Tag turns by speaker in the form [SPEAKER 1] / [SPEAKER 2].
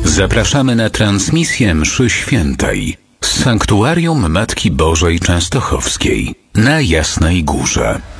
[SPEAKER 1] Zapraszamy na transmisję mszy świętej z Sanktuarium Matki Bożej Częstochowskiej na Jasnej Górze.